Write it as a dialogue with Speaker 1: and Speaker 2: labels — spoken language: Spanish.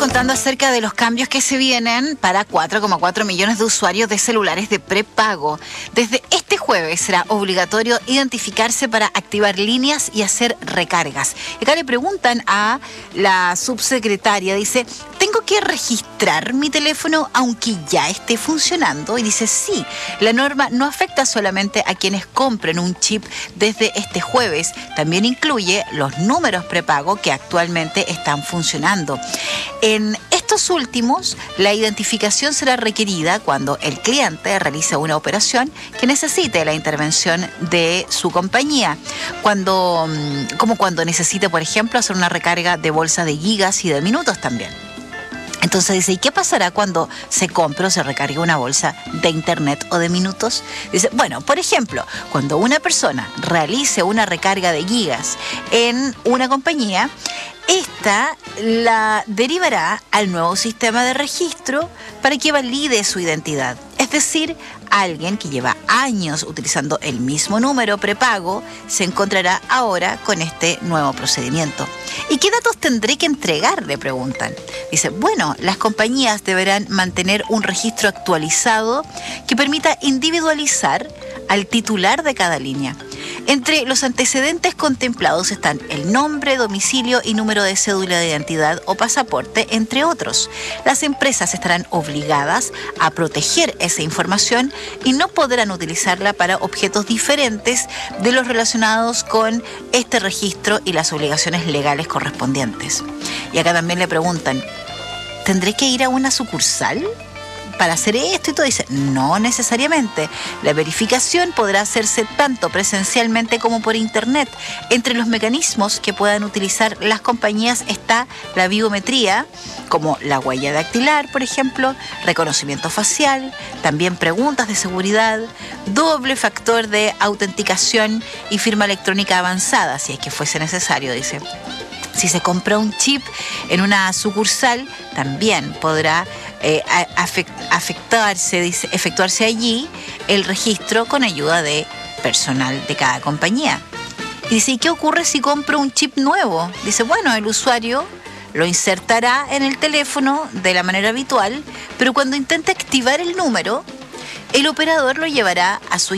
Speaker 1: preguntando acerca de los cambios que se vienen para 4,4 millones de usuarios de celulares de prepago. Desde este jueves será obligatorio identificarse para activar líneas y hacer recargas. Y acá le preguntan a la subsecretaria, dice, ¿tengo que registrar mi teléfono aunque ya esté funcionando? Y dice, sí, la norma no afecta solamente a quienes compren un chip desde este jueves, también incluye los números prepago que actualmente están funcionando. En estos últimos, la identificación será requerida cuando el cliente realice una operación que necesite la intervención de su compañía, como cuando necesite, por ejemplo, hacer una recarga de bolsa de gigas y de minutos también. Entonces dice, ¿y qué pasará cuando se compre o se recargue una bolsa de internet o de minutos? Dice, bueno, por ejemplo, cuando una persona realice una recarga de gigas en una compañía, esta la derivará al nuevo sistema de registro para que valide su identidad. Es decir, alguien que lleva años utilizando el mismo número prepago se encontrará ahora con este nuevo procedimiento. ¿Y qué datos tendré que entregar?, le preguntan. Dice, bueno, las compañías deberán mantener un registro actualizado que permita individualizar al titular de cada línea. Entre los antecedentes contemplados están el nombre, domicilio y número de cédula de identidad o pasaporte, entre otros. Las empresas estarán obligadas a proteger esa información y no podrán utilizarla para objetos diferentes de los relacionados con este registro y las obligaciones legales correspondientes. Y acá también le preguntan, ¿tendré que ir a una sucursal para hacer esto y todo? Dice, no necesariamente. La verificación podrá hacerse tanto presencialmente como por internet. Entre los mecanismos que puedan utilizar las compañías está la biometría, como la huella dactilar, por ejemplo, reconocimiento facial, también preguntas de seguridad, doble factor de autenticación y firma electrónica avanzada, si es que fuese necesario, dice. Si se compra un chip en una sucursal, también podrá efectuarse allí el registro con ayuda de personal de cada compañía. Y dice, ¿y qué ocurre si compro un chip nuevo? Dice, bueno, el usuario lo insertará en el teléfono de la manera habitual, pero cuando intente activar el número, el operador lo llevará a su